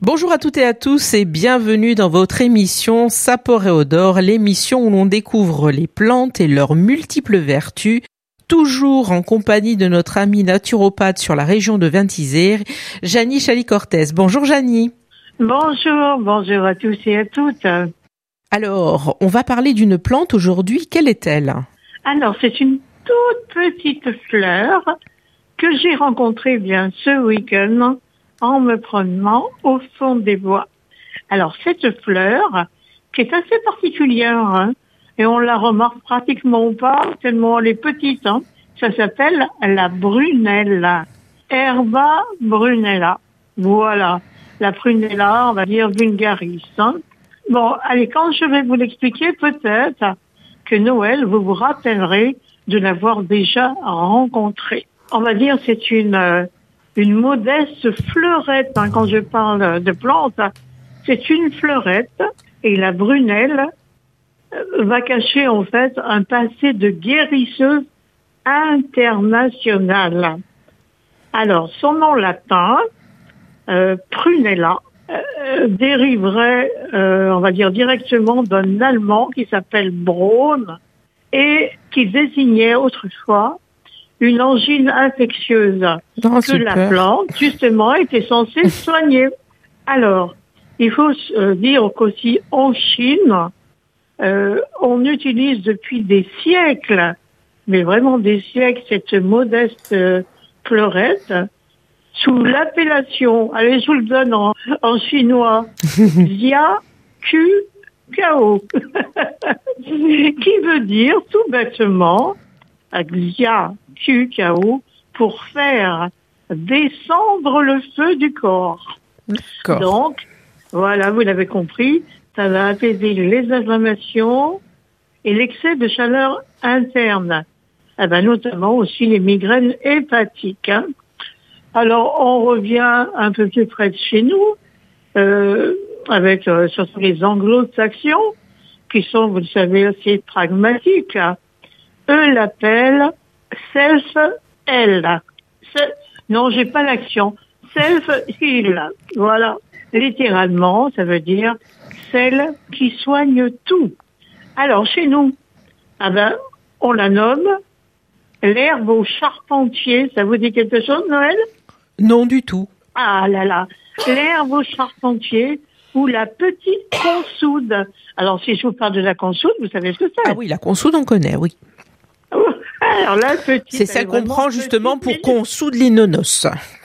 Bonjour à toutes et à tous et bienvenue dans votre émission Saporeodor, l'émission où l'on découvre les plantes et leurs multiples vertus, toujours en compagnie de notre amie naturopathe sur la région de Ventiseri, Janie Chali-Cortez. Bonjour Janie. Bonjour à tous et à toutes. Alors, on va parler d'une plante aujourd'hui, quelle est-elle ? Alors, c'est une toute petite fleur que j'ai rencontrée ce week-end en me promenant au fond des bois. Alors, cette fleur, qui est assez particulière, et on la remarque pratiquement pas, tellement elle est petite, ça s'appelle la brunelle. Herba brunella. Voilà. La prunella, on va dire vulgaris. Bon, allez, quand je vais vous l'expliquer, peut-être que Noël, vous vous rappellerez de l'avoir déjà rencontrée. On va dire c'est une modeste fleurette. Quand je parle de plante, c'est une fleurette et la brunelle va cacher en fait un passé de guérisseuse internationale. Alors, son nom latin, prunella, dériverait, on va dire directement d'un allemand qui s'appelle Braun et qui désignait autrefois une angine infectieuse que la plante, justement, était censée soigner. Alors, il faut dire qu'aussi en Chine, on utilise depuis des siècles, mais vraiment des siècles, cette modeste fleurette, sous l'appellation, allez, je vous le donne en chinois, Xia Q Kao, qui veut dire tout bêtement Xia Q Kao pour faire descendre le feu du corps. D'accord. Donc, voilà, vous l'avez compris, ça va apaiser les inflammations et l'excès de chaleur interne, notamment aussi les migraines hépatiques. Alors, on revient un peu plus près de chez nous, avec surtout les anglo-saxons, qui sont, vous le savez, assez pragmatiques. Eux l'appellent self-heal. Non, j'ai pas l'accent. Self-heal. Voilà. Littéralement, ça veut dire celle qui soigne tout. Alors, chez nous, on la nomme l'herbe au charpentier. Ça vous dit quelque chose, Noël? Non du tout. Ah là là, l'herbe au charpentier ou la petite consoude. Alors, si je vous parle de la consoude, vous savez ce que c'est? Ah oui, la consoude, on connaît, oui. Alors, la petite... C'est celle qu'on prend justement pour consoude les nonos.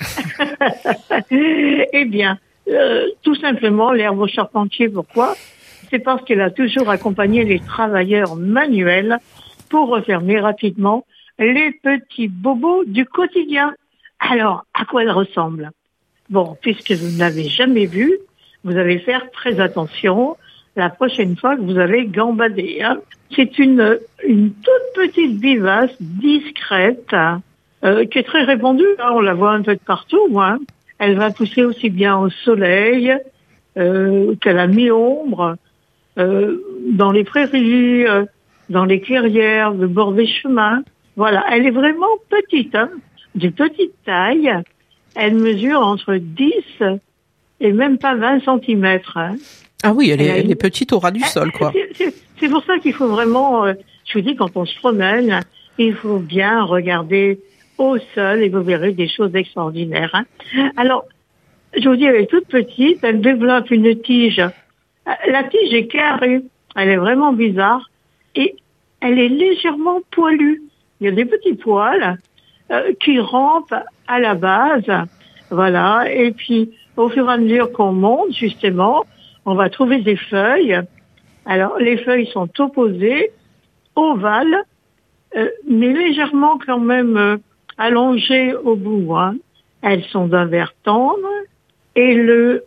Eh bien, tout simplement, l'herbe au charpentier, pourquoi? C'est parce qu'elle a toujours accompagné les travailleurs manuels pour refermer rapidement les petits bobos du quotidien. Alors, à quoi elle ressemble? Bon, puisque vous ne l'avez jamais vue, vous allez faire très attention la prochaine fois que vous allez gambader. C'est une toute petite vivace, discrète, qui est très répandue. On la voit un peu de partout. Elle va pousser aussi bien au soleil qu'à la mi-ombre, dans les prairies, dans les clairières, le bord des chemins. Voilà, elle est vraiment petite, de petite taille. Elle mesure entre 10 et même pas 20 centimètres. Ah oui, elle est petite au ras du sol, quoi. C'est pour ça qu'il faut vraiment, je vous dis, quand on se promène, il faut bien regarder au sol et vous verrez des choses extraordinaires. Alors, je vous dis, elle est toute petite, elle développe une tige. La tige est carrée, elle est vraiment bizarre et elle est légèrement poilue. Il y a des petits poils qui rampent à la base, voilà. Et puis, au fur et à mesure qu'on monte, justement, on va trouver des feuilles. Alors, les feuilles sont opposées, ovales, mais légèrement quand même allongées au bout. Elles sont d'un vert tendre et le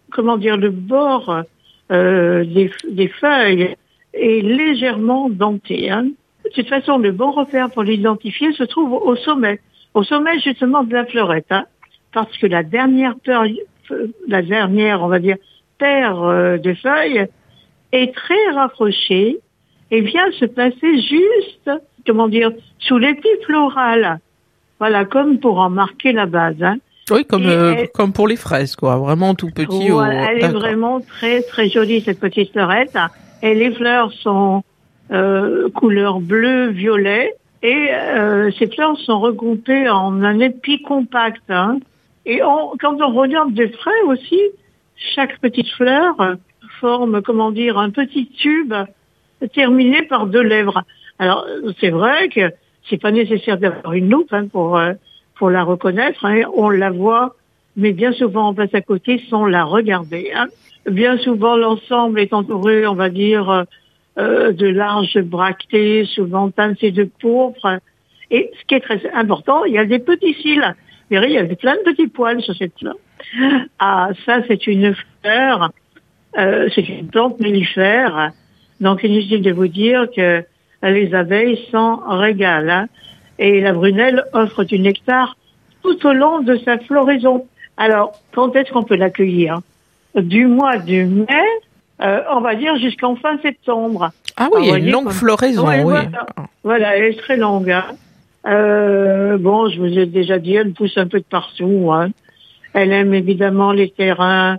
bord des feuilles est légèrement denté. De toute façon, le bon repère pour l'identifier se trouve au sommet justement de la fleurette, parce que la dernière, on va dire, paire de feuilles est très rapprochée et vient se placer juste, sous l'épi floral. Voilà, comme pour en marquer la base. Oui, comme pour les fraises, quoi. Vraiment tout petit. Voilà, elle est vraiment très, très jolie, cette petite fleurette. Et les fleurs sont couleur bleu-violet. Et ces fleurs sont regroupées en un épi compact. Hein. Et quand on regarde de près aussi, chaque petite fleur forme, un petit tube terminé par 2 lèvres. Alors, c'est vrai que c'est pas nécessaire d'avoir une loupe pour la reconnaître. Hein. On la voit, mais bien souvent on passe à côté sans la regarder. Hein. Bien souvent, l'ensemble est entouré, on va dire, de larges bractées, souvent teintées de pourpre. Et ce qui est très important, il y a des petits cils. Vous verrez, il y a plein de petits poils sur cette fleur. Ah, ça, c'est une fleur, c'est une plante mellifère. Donc, inutile de vous dire que les abeilles s'en régalent. Hein. Et la brunelle offre du nectar tout au long de sa floraison. Alors, quand est-ce qu'on peut l'accueillir? Du mois de mai, on va dire jusqu'en fin septembre. Ah oui, il y a une longue floraison, oui. Voilà, elle est très longue. Hein. Bon, je vous ai déjà dit, elle pousse un peu de partout. Hein. Elle aime évidemment les terrains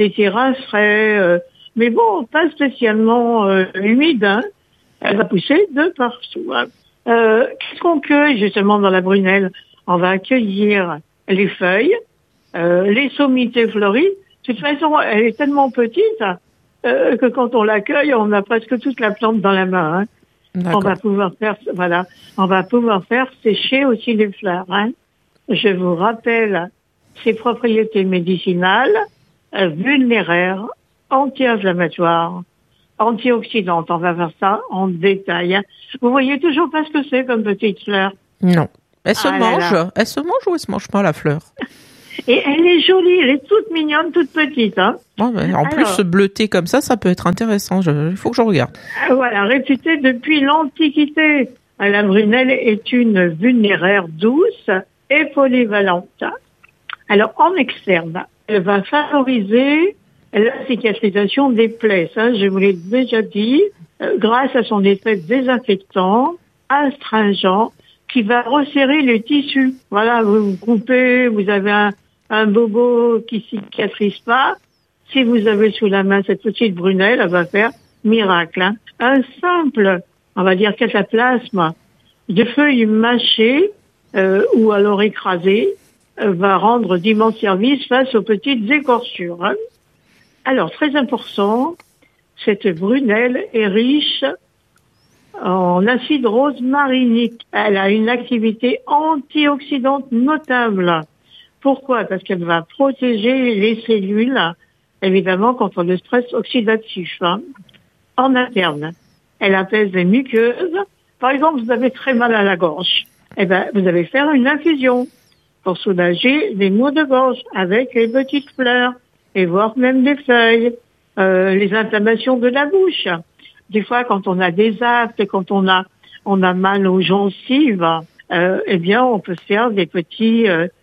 frais, mais bon, pas spécialement humides. Hein. Elle va pousser de partout. Hein. Qu'est-ce qu'on cueille justement dans la brunelle? On va accueillir les feuilles, les sommités fleuries. De toute façon, elle est tellement petite que quand on l'accueille, on a presque toute la plante dans la main. Hein. On va pouvoir faire sécher aussi les fleurs. Hein. Je vous rappelle ses propriétés médicinales, vulnéraires, anti-inflammatoires, antioxydantes. On va voir ça en détail. Hein. Vous voyez toujours pas ce que c'est comme petite fleur? Non. Elle se mange ou elle se mange pas, la fleur? Et elle est jolie, elle est toute mignonne, toute petite. Hein. Plus, bleutée comme ça peut être intéressant. Il faut que je regarde. Voilà, réputée depuis l'Antiquité. La brunelle est une vulnéraire douce et polyvalente. Alors, en externe, elle va favoriser la cicatrisation des plaies. Ça, je vous l'ai déjà dit, grâce à son effet désinfectant, astringent, qui va resserrer les tissus. Voilà, vous coupez, vous avez un bobo qui cicatrise pas. Si vous avez sous la main cette petite brunelle, elle va faire miracle. Hein. Un simple, on va dire cataplasme de feuilles mâchées ou alors écrasées va rendre d'immenses services face aux petites écorchures. Hein. Alors, très important, cette brunelle est riche en acide rosmarinique. Elle a une activité antioxydante notable. Pourquoi? Parce qu'elle va protéger les cellules, évidemment, contre le stress oxydatif. Hein. En interne, elle apaise les muqueuses. Par exemple, vous avez très mal à la gorge. Vous allez faire une infusion pour soulager les maux de gorge avec les petites fleurs et voire même des feuilles. Les inflammations de la bouche. Des fois, quand on a des aftes, quand on a mal aux gencives, on peut faire des petits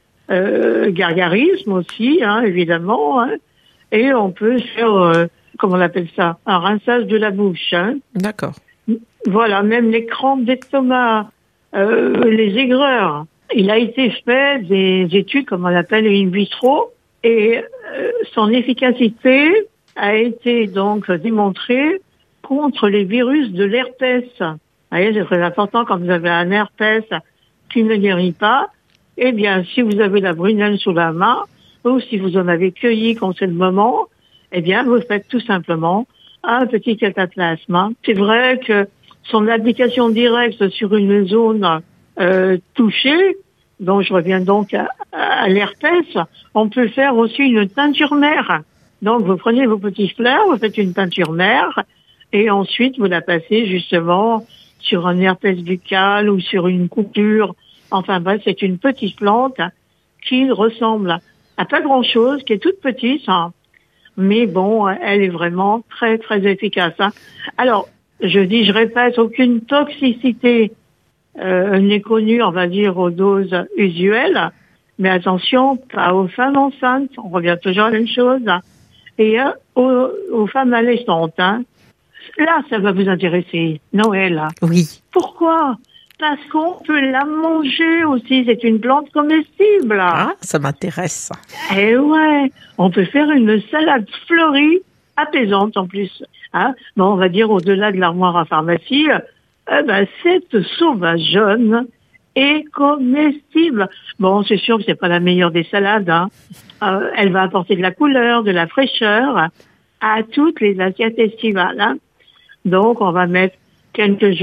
gargarismes aussi, hein, évidemment, hein, et on peut faire, comment on appelle ça, un rinçage de la bouche. Hein. D'accord. Voilà, même les crampes d'estomac, les aigreurs. Il a été fait des études, comme on l'appelle, in vitro, et son efficacité a été donc démontrée contre les virus de l'herpès. Vous voyez, c'est très important quand vous avez un herpès qui ne guérit pas. Eh bien, si vous avez la brunelle sous la main, ou si vous en avez cueilli quand c'est le moment, eh bien, vous faites tout simplement un petit cataplasme. C'est vrai que son application directe sur une zone touchée, dont je reviens donc à l'herpès, on peut faire aussi une teinture mère. Donc, vous prenez vos petites fleurs, vous faites une peinture mère, et ensuite, vous la passez justement sur un herpès buccal ou sur une coupure. Enfin bref, c'est une petite plante qui ressemble à pas grand-chose, qui est toute petite, hein. Mais bon, elle est vraiment très, très efficace. Hein. Alors, je répète, aucune toxicité n'est connue, on va dire, aux doses usuelles. Mais attention, pas aux femmes enceintes, on revient toujours à la même chose. Et aux femmes allaitantes, hein. Là, ça va vous intéresser, Noël. Oui. Pourquoi? Parce qu'on peut la manger aussi. C'est une plante comestible. Ah, ça m'intéresse, ça. Eh ouais, on peut faire une salade fleurie, apaisante en plus. Hein. Bon, on va dire au-delà de l'armoire à pharmacie, cette sauvageonne est comestible. Bon, c'est sûr que c'est pas la meilleure des salades. Hein. Elle va apporter de la couleur, de la fraîcheur à toutes les assiettes estivales. Hein. Donc, on va mettre quelques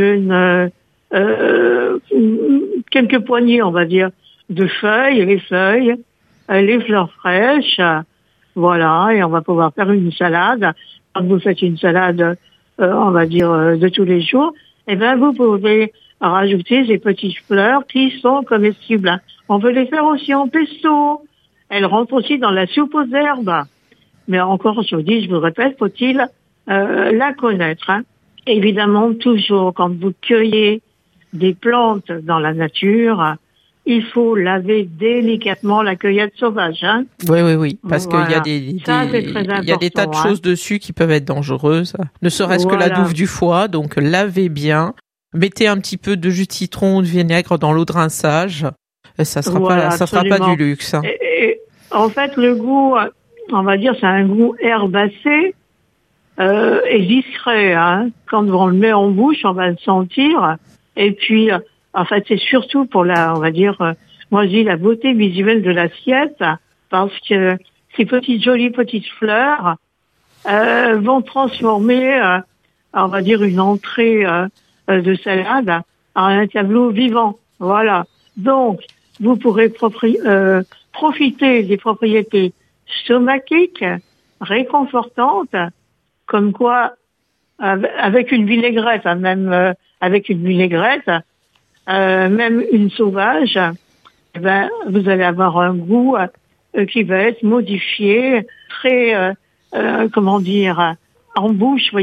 poignées, on va dire, de feuilles, les fleurs fraîches, voilà, et on va pouvoir faire une salade. Quand vous faites une salade, on va dire, de tous les jours, eh ben, vous pouvez rajouter ces petites fleurs qui sont comestibles. On peut les faire aussi en pesto. Elles rentrent aussi dans la soupe aux herbes. Mais encore, je vous répète, faut-il la connaître. Hein. Évidemment, toujours, quand vous cueillez des plantes dans la nature, il faut laver délicatement la cueillette sauvage. Hein. Oui, parce voilà. qu'il y a des tas de choses dessus qui peuvent être dangereuses, ne serait-ce que la douve du foie, donc lavez bien, mettez un petit peu de jus de citron ou de vinaigre dans l'eau de rinçage, ça sera pas du luxe. Hein. Et, en fait, le goût, on va dire, c'est un goût herbacé et discret. Hein. Quand on le met en bouche, on va le sentir. Et puis, en fait, c'est surtout pour on va dire, moi je dis la beauté visuelle de l'assiette, parce que ces jolies petites fleurs vont transformer, on va dire, une entrée de salade en un tableau vivant. Voilà. Donc, vous pourrez profiter des propriétés stomachiques, réconfortantes, comme quoi, avec une vinaigrette, hein, même avec une vinaigrette, même une sauvage, vous allez avoir un goût qui va être modifié, très, en bouche,